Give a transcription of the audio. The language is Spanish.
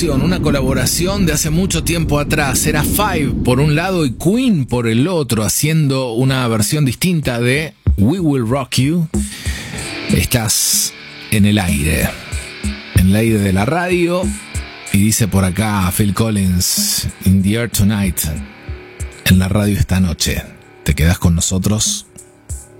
versión, una colaboración de hace mucho tiempo atrás. Era Five por un lado y Queen por el otro, haciendo una versión distinta de We Will Rock You. Estás en el aire de la radio, y dice por acá Phil Collins, In the Air Tonight, en la radio esta noche. ¿Te quedás con nosotros?